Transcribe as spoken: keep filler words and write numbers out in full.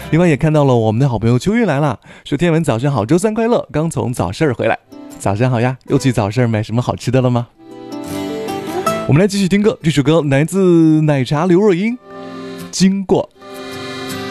另外也看到了我们的好朋友秋月来了，说天文早上好，周三快乐，刚从早市儿回来。早上好呀，又去早市儿买什么好吃的了吗？我们来继续听歌，这首歌来自奶茶刘若英，经过。